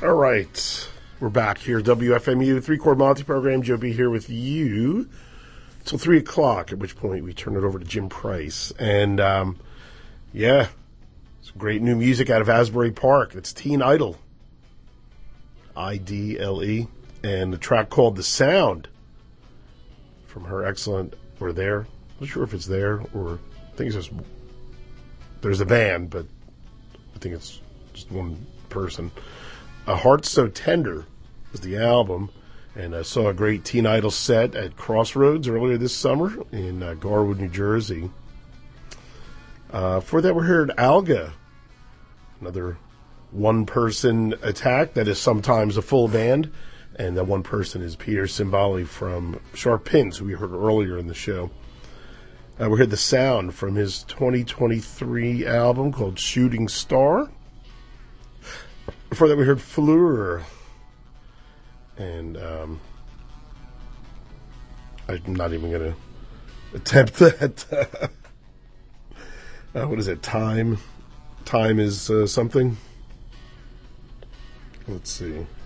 All right. We're back here, WFMU, Three-Chord Monty program. Joe B here with you till 3 o'clock, at which point we turn it over to Jim Price. And, yeah, some great new music out of Asbury Park. It's Teen Idol, I-D-L-E, and the track called The Sound from her excellent, or there, I'm not sure if it's there, or I think it's just, there's a band, but I think it's just one person. A Heart So Tender was the album, and I saw a great Teen Idol set at Crossroads earlier this summer in Garwood, New Jersey. For that, we heard Alga, another one-person attack that is sometimes a full band, and that one person is Peter Cimbali from Sharp Pins, who we heard earlier in the show. We heard The Sound from his 2023 album called Shooting Star. Before that, we heard Fleur. And I'm not even going to attempt that. What is it? Time is something. Let's see.